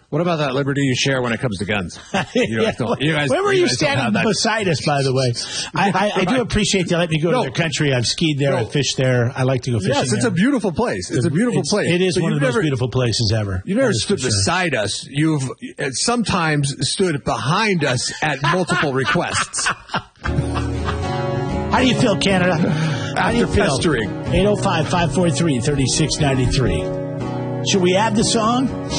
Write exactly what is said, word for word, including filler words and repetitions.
What about that liberty you share when it comes to guns? You yeah. don't, you guys, Where were you, you standing beside us, by the way? I, I, I do appreciate they let me go no. to the country. I've skied there. No. I've fished there. I like to go fishing Yes, it's there. a beautiful place. It's a beautiful it's, place. It is but one of the never, most beautiful places ever. You never that stood beside sure. us. You've sometimes stood behind us at multiple requests. How do you feel, Canada? How do you feel? Pestering. eight oh five, five four three, three six nine three. Should we add the song?